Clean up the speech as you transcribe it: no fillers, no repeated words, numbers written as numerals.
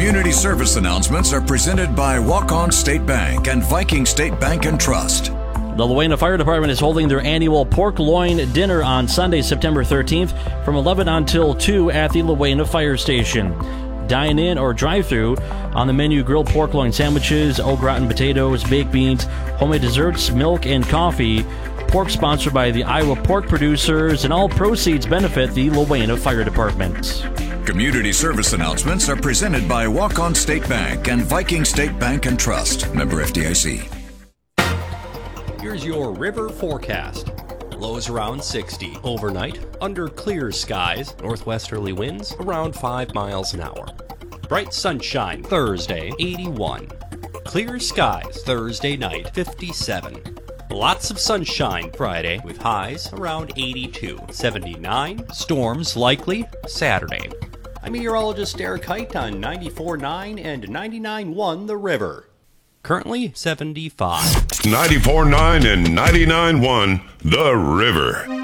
Community service announcements are presented by Walk-On State Bank and Viking State Bank and Trust. The Luena Fire Department is holding their annual pork loin dinner on Sunday, September 13th from 11 until 2 at the Luena Fire Station. Dine in or drive through. On the menu, grilled pork loin sandwiches, au gratin potatoes, baked beans, homemade desserts, milk, and coffee. Pork sponsored by the Iowa Pork Producers, and all proceeds benefit the Luena Fire Department. Community service announcements are presented by Walk-On State Bank and Viking State Bank and Trust. Member FDIC. Here's your river forecast. Lows around 60 overnight, under clear skies, northwesterly winds around 5 miles an hour. Bright sunshine Thursday, 81. Clear skies Thursday night, 57. Lots of sunshine Friday with highs around 82, 79. Storms likely Saturday. I'm meteorologist Eric Height on 94.9 and 99.1 The River. Currently 75. 94.9 and 99.1 The River.